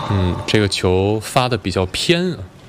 这个球发的比较偏啊。